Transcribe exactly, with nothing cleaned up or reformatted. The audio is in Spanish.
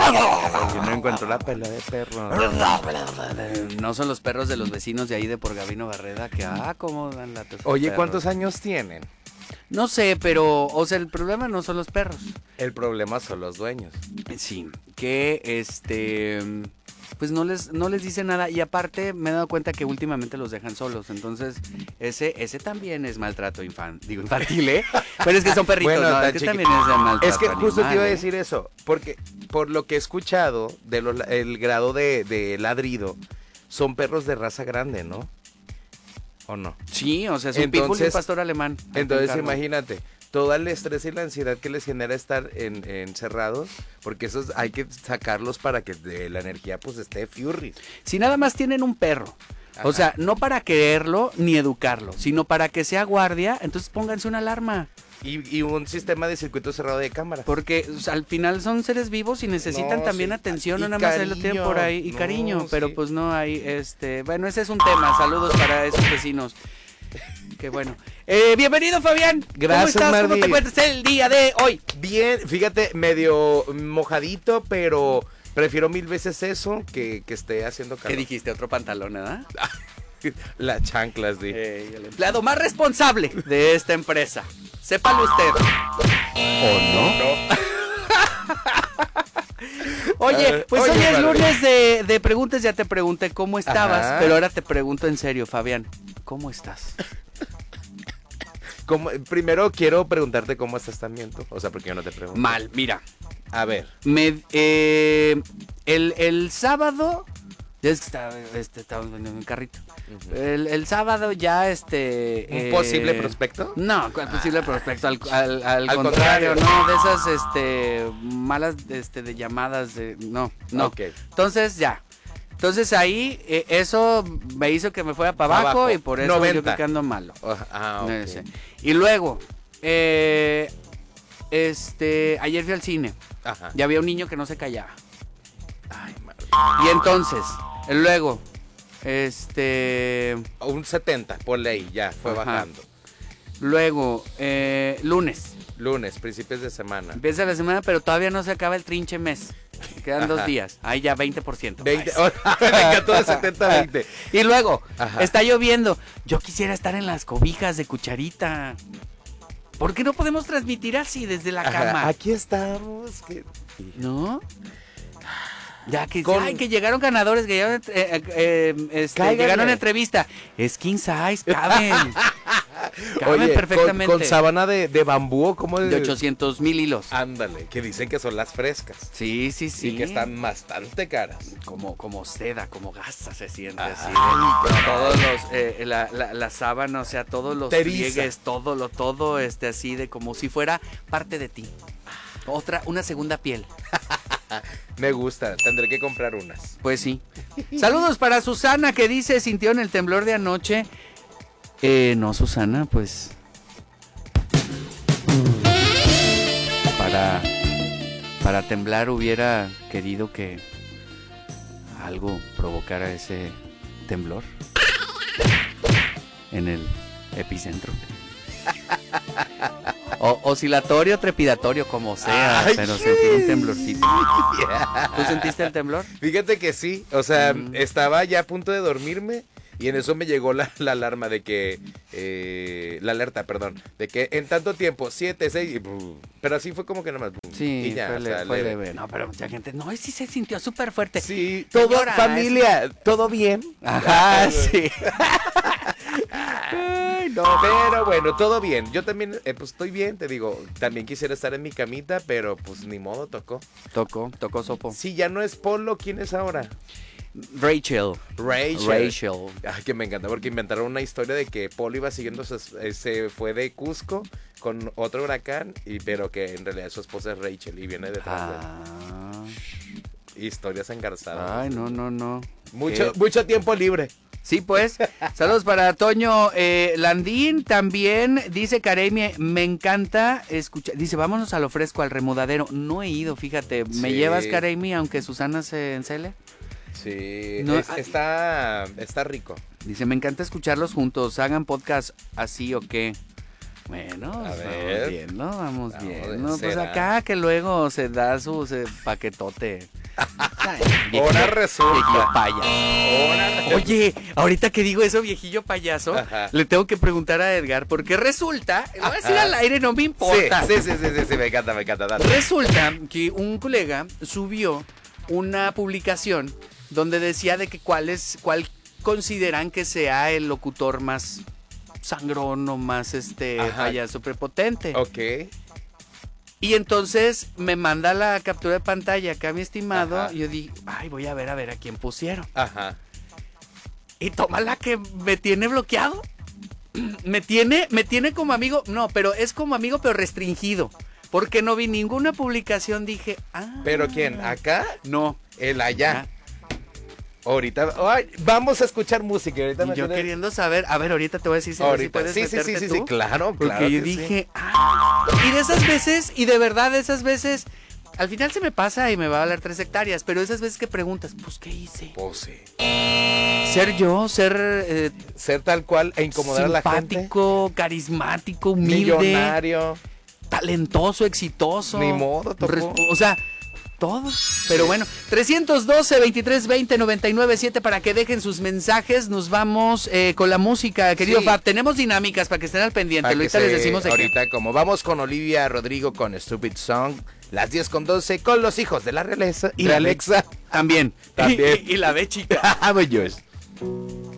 Yo no encuentro la pelea de perro. No son los perros de los vecinos de ahí de por Gabino Barreda que, ah, cómo dan la tos. Oye, ¿cuántos años tienen? No sé, pero, o sea, el problema no son los perros. El problema son los dueños. Sí, que este, pues no les, no les dice nada y aparte me he dado cuenta que últimamente los dejan solos, entonces ese, ese también es maltrato infan, digo infantil, ¿eh? Pero es que son perritos, Bueno, ¿no? tan Es que chiqui- también es de maltrato Es que justo animal, te iba a ¿eh? decir eso, porque por lo que he escuchado de los, el grado de, de ladrido, son perros de raza grande, ¿no? ¿O no? Sí, o sea, es un pitbull y un Entonces- pastor alemán. Ahí te Entonces encargo. imagínate, todo el estrés y la ansiedad que les genera estar en, encerrados, porque esos hay que sacarlos para que de la energía pues esté fury. Si nada más tienen un perro, Ajá. o sea, no para quererlo ni educarlo, sino para que sea guardia, entonces pónganse una alarma. Y, y un sistema de circuito cerrado de cámaras. Porque o sea, al final son seres vivos y necesitan No, también sí. atención, Y no nada más ahí lo tienen cariño. por ahí, y No, cariño, pero sí. pues no hay, este, bueno, ese es un tema, saludos para esos vecinos. Qué bueno. Eh, bienvenido, Fabián. Gracias, ¿Cómo estás? ¿Cómo Mardi. te encuentras el día de hoy? Bien, fíjate, medio mojadito, pero prefiero mil veces eso que, que esté haciendo calor. ¿Qué dijiste? Otro pantalón, ¿verdad? Las chanclas, di. Eh, el empleado más responsable de esta empresa. Sépalo usted. ¿O no? Oye, Eh, pues oye, hoy es Mardi. lunes de, de preguntas, ya te pregunté cómo estabas, Ajá. pero ahora te pregunto en serio, Fabián, ¿cómo estás? ¿Cómo- primero quiero preguntarte cómo estás también tú. O sea, porque yo no te pregunto. Mal, mira. A ver. Me, eh, el, el sábado, ya es que está, este, estamos en un carrito. El, el sábado ya este... ¿Un eh, posible prospecto? No, ¿cuál posible prospecto? Al, al, al Al contrario, contrario. no, de esas este, malas este, de llamadas, de no, no. Ok. Entonces ya. Entonces ahí eh, eso me hizo que me fuera para abajo, Abajo. y por eso yo noventa. creo que ando malo. Oh, ah, ok. Ese. Y luego, eh, este, ayer fui al cine. Ajá. Ya había un niño que no se callaba. Ay, madre. Y entonces, luego, este, Un setenta, por ley, ya, fue Ajá. bajando. luego, eh, lunes. Lunes, principios de semana. Empieza la semana, pero todavía no se acaba el trinche mes. Quedan dos Ajá. días. Ahí ya veinte por ciento. veinte, Ay, oh, me encantó de setenta a veinte. Y luego, Ajá. está lloviendo. Yo quisiera estar en las cobijas de cucharita. ¿Por qué no podemos transmitir así desde la Ajá, cama? aquí estamos. que- ¿No? Ya que, Con- ay, que llegaron ganadores, que llegaron, eh, eh, eh, este, Cáiganle. llegaron a entrevista. Es king size, caben. Caben Oye, perfectamente. Con, con sábana de, de bambú, ¿o cómo De ochocientos mil hilos. Ándale, que dicen que son las frescas. Sí, sí, sí. Y que están bastante caras. como, como seda, como gasa se siente Ay, así. qué Todos los, eh, la, la, la sábana, o sea, todos los Te eriza. pliegues, todo lo, todo, este, así de como si fuera parte de ti. Otra, una segunda piel. Me gusta, tendré que comprar unas. Pues sí. Saludos para Susana que dice, sintió en el temblor de anoche. Eh, no, Susana, pues... Para, para temblar hubiera querido que algo provocara ese temblor en el epicentro. O, oscilatorio, trepidatorio, como sea, Ay, pero sentí un temblorcito. ¿Tú sentiste el temblor? Fíjate que sí, o sea, Mm. estaba ya a punto de dormirme y en eso me llegó la, la alarma de que, eh, la alerta, perdón, de que en tanto tiempo, siete, seis, y, brum, pero así fue como que nomás, brum, Sí, y ya, fue, o le- sea, fue leve. leve. No, pero mucha gente, no, sí se sintió súper fuerte. Sí, todo, Señora, familia, todo bien. Ajá, sí. Ay, no, pero bueno, todo bien. Yo también, eh, pues estoy bien, te digo, también quisiera estar en mi camita, pero pues ni modo, tocó. Tocó, tocó sopo. Si ya no es Polo, ¿quién es ahora? Rachel. Rachel. Rachel. Ay, que me encanta porque inventaron una historia de que Polo iba siguiendo, su es- eh, se fue de Cusco con otro huracán, y, pero que en realidad su esposa es Rachel y viene detrás Ah. de historias engarzadas. Ay, no, no, no. Mucho, ¿Qué? mucho tiempo libre. Sí, pues. Saludos para Toño eh, Landín. También dice Karemi, me encanta escuchar. Dice, vámonos a lo fresco, al remodadero. No he ido, fíjate. ¿Me Sí. llevas, Karemi, aunque Susana se encele? Sí, No, es- ay. está, está rico. Dice, me encanta escucharlos juntos. Hagan podcast así o qué. Bueno, A vamos ver. bien, ¿no? Vamos Vamos, bien, ¿no? Pues será. acá que luego se da su se- paquetote. Ay, Ahora resulta. Viejillo payaso. Ahora- Oye, ahorita que digo eso, viejillo payaso, Ajá. le tengo que preguntar a Edgar, porque resulta, voy a decir Ajá. al aire, no me importa. Sí, sí, sí, sí, sí, sí, me encanta, me encanta. Dale. Resulta que un colega subió una publicación donde decía de que cuál es, cuál consideran que sea el locutor más sangrón o más este Ajá. payaso prepotente. Ok. Y entonces me manda la captura de pantalla acá, mi estimado. Ajá. Y yo dije, ay, voy a ver a ver a quién pusieron. Ajá. Y toma la que me tiene bloqueado. Me tiene, me tiene como amigo. No, pero es como amigo, pero restringido. Porque no vi ninguna publicación. Dije, ah. ¿Pero quién? ¿Acá? No. El allá. Ah. Ahorita. Ay, vamos a escuchar música. Ahorita Y me yo tienes- queriendo saber. A ver, ahorita te voy a decir si, si Ahorita. puedes Sí, sí, sí, meterte sí, tú. sí, claro, Porque claro. yo que sí. dije, ah. Y de esas veces, y de verdad, de esas veces. Al final se me pasa y me va a valer tres hectáreas. Pero esas veces que preguntas, pues, ¿qué hice? Pues sí. Ser yo, ser eh, Ser tal cual e incomodar a la gente. simpático, carismático, humilde, Millonario. talentoso, exitoso. Ni modo, tocó. Res- O sea, todo. Pero bueno, trescientos doce, veintitrés veinte, noventa y nueve siete para que dejen sus mensajes. Nos vamos eh, con la música, querido Sí. Fab. Tenemos dinámicas para que estén al pendiente. Para que Ahorita les se- decimos de qué. ahorita como vamos con Olivia Rodrigo con Stupid Song, las diez con doce con los hijos de la realeza Y de la Alexa. También. También. Y, y- y la ve chica. Vámonos.